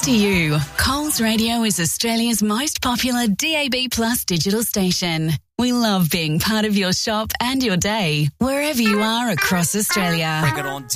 to you. Coles Radio is Australia's most popular DAB+ digital station. We love being part of your shop and your day, wherever you are across Australia. Bring it on